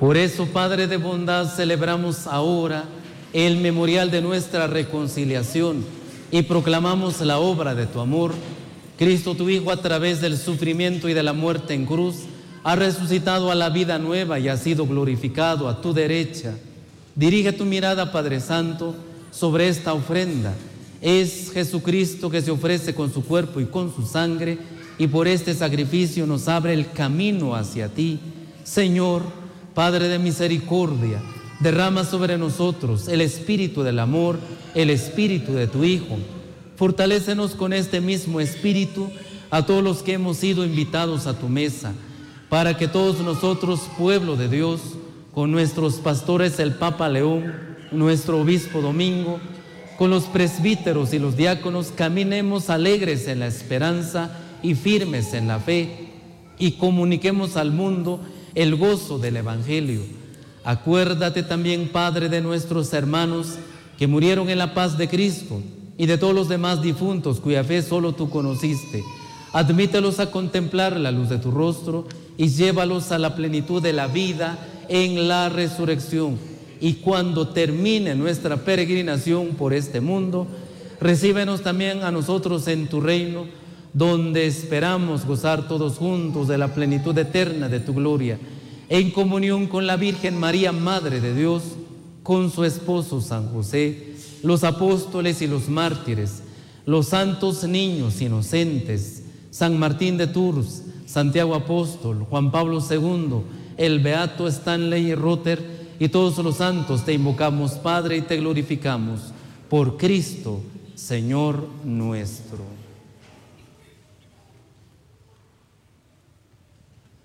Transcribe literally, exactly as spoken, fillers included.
Por eso, Padre de bondad, celebramos ahora el memorial de nuestra reconciliación y proclamamos la obra de tu amor. Cristo, tu Hijo, a través del sufrimiento y de la muerte en cruz, ha resucitado a la vida nueva y ha sido glorificado a tu derecha. Dirige tu mirada, Padre Santo, sobre esta ofrenda. Es Jesucristo que se ofrece con su cuerpo y con su sangre, y por este sacrificio nos abre el camino hacia ti. Señor, Padre de misericordia, derrama sobre nosotros el espíritu del amor, el espíritu de tu Hijo. Fortalécenos con este mismo espíritu a todos los que hemos sido invitados a tu mesa, para que todos nosotros, pueblo de Dios, con nuestros pastores el Papa León, nuestro obispo Domingo, con los presbíteros y los diáconos, caminemos alegres en la esperanza y firmes en la fe, y comuniquemos al mundo el gozo del Evangelio. Acuérdate también, Padre, de nuestros hermanos que murieron en la paz de Cristo y de todos los demás difuntos cuya fe solo tú conociste. Admítelos a contemplar la luz de tu rostro y llévalos a la plenitud de la vida en la resurrección. Y cuando termine nuestra peregrinación por este mundo, recíbenos también a nosotros en tu reino, donde esperamos gozar todos juntos de la plenitud eterna de tu gloria, en comunión con la Virgen María, Madre de Dios, con su esposo San José, los apóstoles y los mártires, los santos niños inocentes, San Martín de Tours, Santiago Apóstol, Juan Pablo segundo, el beato Stanley Rother y todos los santos. Te invocamos, Padre, y te glorificamos por Cristo, Señor nuestro.